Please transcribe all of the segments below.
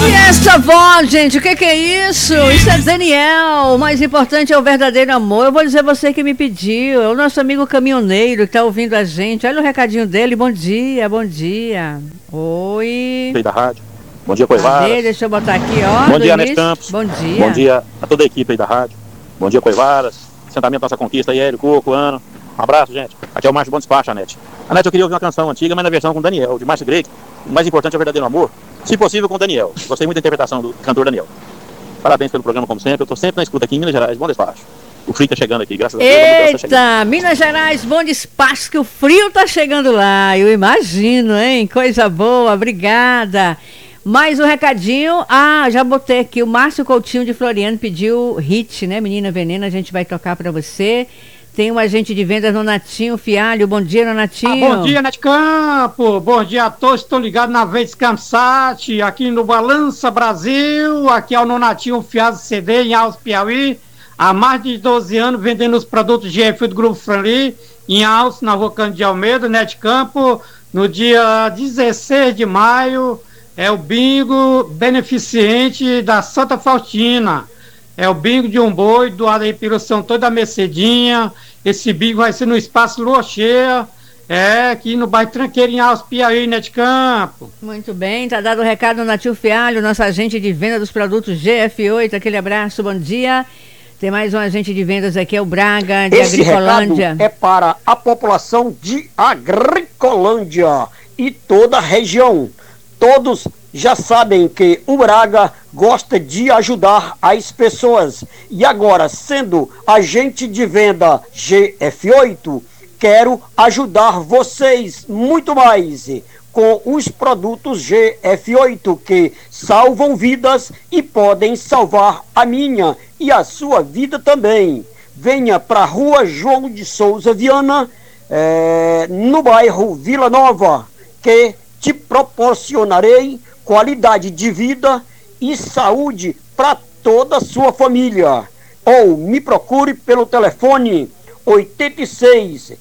E essa voz, gente, o que é isso? Isso é Daniel. O mais importante é o verdadeiro amor. Eu vou dizer você que me pediu. É o nosso amigo caminhoneiro que tá ouvindo a gente. Olha o recadinho dele. Bom dia, bom dia. Oi. Da rádio. Bom dia, Coivaras. Deixa eu botar aqui, ó. Bom dia, Nete Campos. Bom dia. Bom dia a toda a equipe aí da rádio. Bom dia, Coivaras. Assentamento Nossa Conquista aí, Hélio, Coco, Ana. Um abraço, gente. Aqui é o Márcio Bom Despacho, Anete. Anete, eu queria ouvir uma canção antiga, mas na versão com Daniel, de Márcio Greg. O mais importante é o verdadeiro amor. Se possível, com Daniel. Gostei muito da interpretação do cantor Daniel. Parabéns pelo programa, como sempre. Eu tô sempre na escuta aqui em Minas Gerais. Bom despacho. O frio tá chegando aqui, graças a Deus. Eita, Minas Gerais, bom despacho, que o frio tá chegando lá. Eu imagino, hein? Coisa boa, obrigada. Mais um recadinho. Já botei aqui. O Márcio Coutinho de Floriano pediu hit, né? Menina Venena, a gente vai tocar pra você. Tem um agente de vendas, Nonatinho Fialho. Bom dia, Nonatinho. Bom dia, Nete Campo. Bom dia a todos. Estou ligado na Vez Campsat, aqui no Balança Brasil. Aqui é o Nonatinho Fialho CD, em Alves, Piauí. Há mais de 12 anos vendendo os produtos GF do Grupo Franli, em Alves, na Rua Cândido de Almeida, Nete Campo. No dia 16 de maio, é o bingo beneficente da Santa Faustina. É o bingo de um boi, doado aí pelo São Antônio da Mercedinha. Esse bingo vai ser no Espaço Lua Cheia, aqui no bairro Tranqueiro, em Alves, Piauí, Nete Campo. Muito bem, tá dado o recado, Natil Fialho, nosso agente de venda dos produtos GF8. Aquele abraço, bom dia. Tem mais um agente de vendas aqui, é o Braga, de Esse Agricolândia. Recado é para a população de Agricolândia e toda a região. Todos já sabem que o Braga gosta de ajudar as pessoas. E agora, sendo agente de venda GF8, quero ajudar vocês muito mais com os produtos GF8 que salvam vidas e podem salvar a minha e a sua vida também. Venha para a Rua João de Souza Viana, no bairro Vila Nova, que te proporcionarei qualidade de vida e saúde para toda a sua família. Ou me procure pelo telefone 86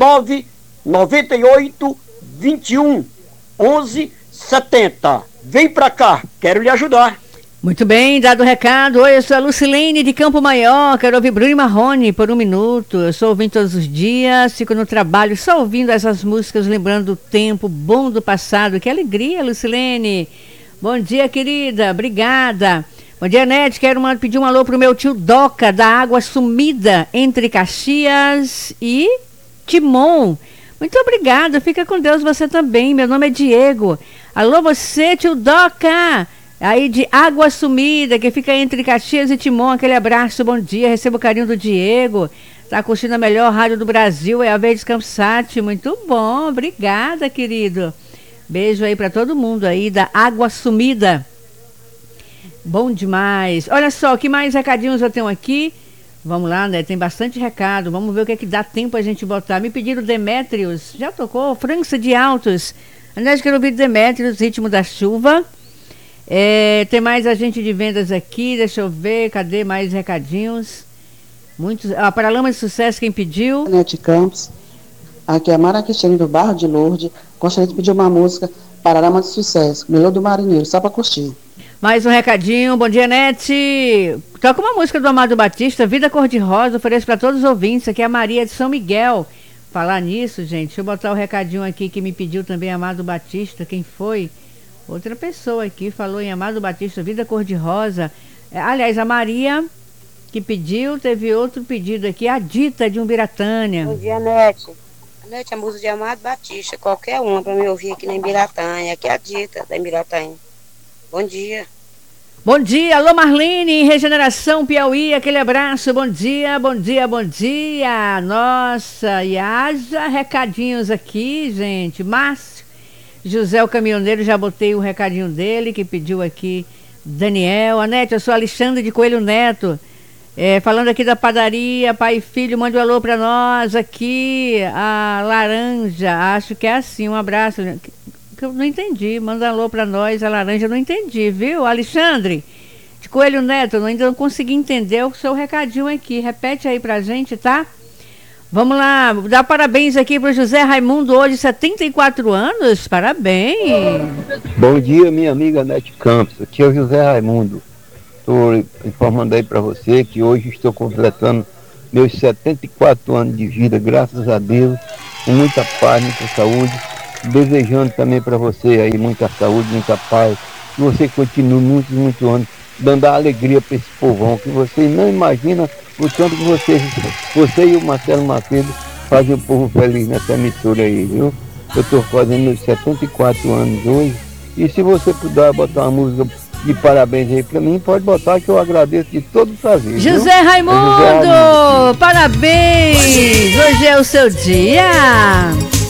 998 21 11 70. Vem pra cá, quero lhe ajudar. Muito bem, dado o recado. Oi, eu sou a Lucilene de Campo Maior, quero ouvir Bruno e Marrone por um minuto. Eu sou ouvindo todos os dias, fico no trabalho só ouvindo essas músicas, lembrando o tempo bom do passado. Que alegria, Lucilene. Bom dia, querida, obrigada. Bom dia, Nete, quero pedir um alô pro meu tio Doca, da Água Sumida, entre Caxias e Timon. Muito obrigada, fica com Deus você também. Meu nome é Diego. Alô, você, tio Doca, aí de Água Sumida, que fica entre Caxias e Timon. Aquele abraço, bom dia, recebo o carinho do Diego. Tá curtindo a melhor rádio do Brasil, é a Verde Campsat. Muito bom, obrigada, querido. Beijo aí para todo mundo aí da Água Sumida. Bom demais. Olha só, que mais recadinhos eu tenho aqui? Vamos lá, né? Tem bastante recado. Vamos ver o que é que dá tempo a gente botar. Me pediram Demétrios. Já tocou? França de Altos. Aliás, quero ouvir Demétrios, Ritmo da Chuva. Tem mais agente de vendas aqui. Deixa eu ver. Cadê mais recadinhos? Muitos. Paralama de Sucesso, quem pediu? Nete Campos. Aqui é a Mara Cristina do Barro de Lourdes. Gostaria de pedir uma música, Paralama de Sucesso, Melhor do Marinheiro, só para curtir. Mais um recadinho, bom dia, Nete. Toca uma música do Amado Batista, Vida Cor-de-Rosa, ofereço para todos os ouvintes. Aqui é a Maria de São Miguel. Falar nisso, gente, deixa eu botar o recadinho aqui que me pediu também Amado Batista. Quem foi? Outra pessoa aqui falou em Amado Batista, Vida Cor-de-Rosa. Aliás, a Maria que pediu, teve outro pedido aqui, a Dita de Umbiratânia. Bom dia, Nete. Nete, a música de Amado Batista, qualquer uma para me ouvir aqui na Embiratânia. Aqui é a Dita da Embiratânia. Bom dia. Bom dia, alô Marlene, Regeneração Piauí, aquele abraço, bom dia, bom dia, bom dia. Nossa, e haja recadinhos aqui, gente. Márcio José, o caminhoneiro, já botei o recadinho dele, que pediu aqui Daniel. Anete, eu sou Alexandre de Coelho Neto, falando aqui da padaria, pai e filho, mande um alô pra nós aqui, a Laranja, acho que é assim, um abraço. Eu não entendi, manda alô pra nós, a Laranja, eu não entendi, viu? Alexandre, de Coelho Neto, eu ainda não consegui entender o seu recadinho aqui, repete aí pra gente, tá? Vamos lá, dar parabéns aqui para o José Raimundo, hoje 74 anos, parabéns. Bom dia, minha amiga Nete Campos, aqui é o José Raimundo. Estou informando aí para você que hoje estou completando meus 74 anos de vida, graças a Deus, com muita paz, muita saúde, desejando também para você aí muita saúde, muita paz, que você continue muitos anos, dando a alegria para esse povão, que você não imagina o tanto que você e o Marcelo Macedo fazem o povo feliz nessa emissora aí, viu? Eu estou fazendo meus 74 anos hoje, e se você puder botar uma música de parabéns aí pra mim, pode botar que eu agradeço de todo o prazer. José Raimundo, parabéns! Hoje é o seu dia!